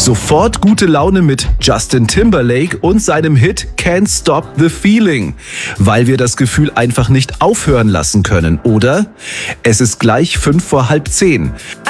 Sofort gute Laune mit Justin Timberlake und seinem Hit Can't Stop the Feeling, weil wir das Gefühl einfach nicht aufhören lassen können, oder? Es ist gleich 9:55.